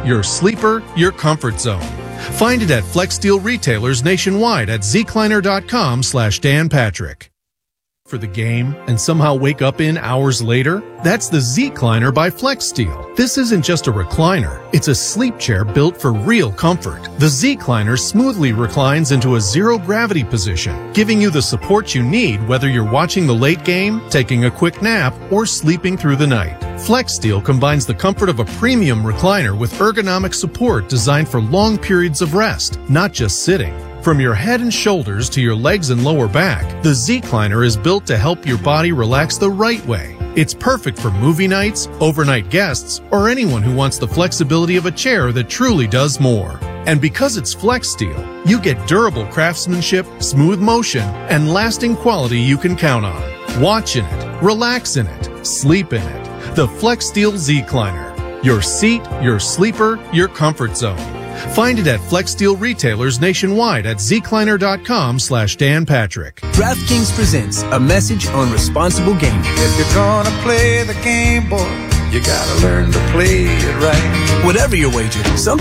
your sleeper, your comfort zone. Find it at FlexSteel retailers nationwide at zecliner.com/Dan Patrick. For the game and somehow wake up in hours later? That's the Zecliner by FlexSteel. This isn't just a recliner. It's a sleep chair built for real comfort. The Zecliner smoothly reclines into a zero-gravity position, giving you the support you need whether you're watching the late game, taking a quick nap, or sleeping through the night. FlexSteel combines the comfort of a premium recliner with ergonomic support designed for long periods of rest, not just sitting. From your head and shoulders to your legs and lower back, the Zecliner is built to help your body relax the right way. It's perfect for movie nights, overnight guests, or anyone who wants the flexibility of a chair that truly does more. And because it's FlexSteel, you get durable craftsmanship, smooth motion, and lasting quality you can count on. Watch in it, relax in it, sleep in it. The FlexSteel Zecliner. Your seat, your sleeper, your comfort zone. Find it at FlexSteel retailers nationwide at zecliner.com/Dan Patrick. DraftKings presents a message on responsible gaming. If you're gonna play the game, boy, you gotta learn to play it right. Whatever your wager, some